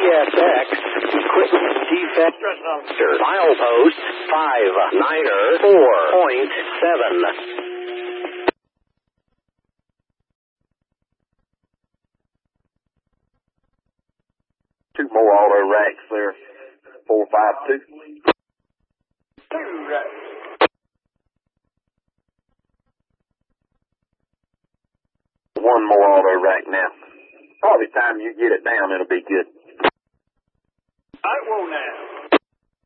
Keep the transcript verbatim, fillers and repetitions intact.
S X, equipment defect, milepost five niner four point seven. Two more auto racks there, four five two. Two racks. One more auto rack now. Probably time you get it down, it'll be good. I won't ask.